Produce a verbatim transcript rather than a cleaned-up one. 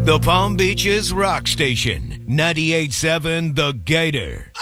The Palm Beaches Rock Station, ninety-eight point seven The Gator.